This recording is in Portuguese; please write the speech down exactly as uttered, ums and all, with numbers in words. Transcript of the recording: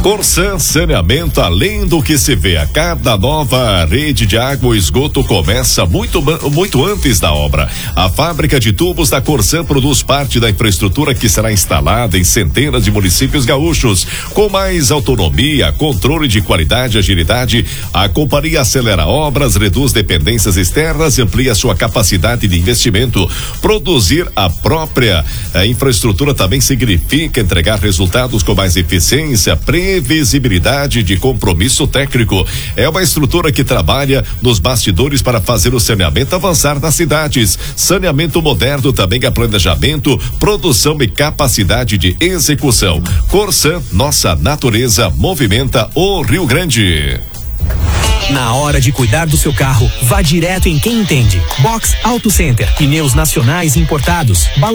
Corsan Saneamento, além do que se vê, a cada nova rede de água e esgoto começa muito, muito antes da obra. A fábrica de tubos da Corsan produz parte da infraestrutura que será instalada em centenas de municípios gaúchos. Com mais autonomia, controle de qualidade e agilidade, a companhia acelera obras, reduz dependências externas e amplia sua capacidade de investimento. Produzir a própria a infraestrutura também significa entregar resultados com mais eficiência, previsibilidade de compromisso técnico. É uma estrutura que trabalha nos bastidores para fazer o saneamento avançar nas cidades. Saneamento moderno também é planejamento, produção e capacidade de execução. Corsan, nossa natureza movimenta o Rio Grande. Na hora de cuidar do seu carro, vá direto em quem entende. Box Auto Center, pneus nacionais importados,